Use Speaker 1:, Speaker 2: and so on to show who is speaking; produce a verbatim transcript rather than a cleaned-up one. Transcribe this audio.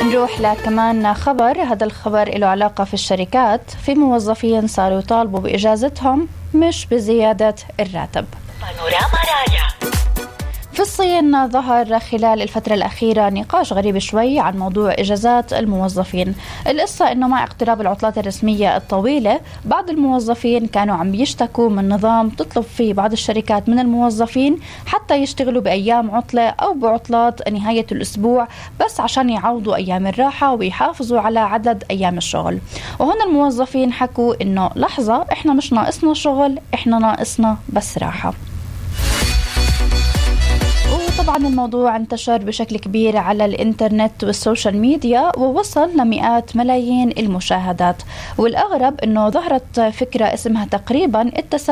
Speaker 1: نروح لكمان خبر. هذا الخبر له علاقة في الشركات. في موظفين صاروا يطالبوا بإجازتهم مش بزيادة الراتب. بانوراما رايا. في الصين ظهر خلال الفترة الأخيرة نقاش غريب شوي عن موضوع إجازات الموظفين. القصة إنه مع اقتراب العطلات الرسمية الطويلة بعض الموظفين كانوا عم يشتكوا من نظام تطلب فيه بعض الشركات من الموظفين حتى يشتغلوا بأيام عطلة أو بعطلات نهاية الأسبوع بس عشان يعوضوا أيام الراحة ويحافظوا على عدد أيام الشغل. وهنا الموظفين حكوا إنه لحظة، إحنا مش ناقصنا شغل، إحنا ناقصنا بس راحة. طبعا الموضوع انتشر بشكل كبير على الانترنت والسوشيال ميديا ووصل لمئات ملايين المشاهدات. والأغرب أنه ظهرت فكرة اسمها تقريبا التسلسل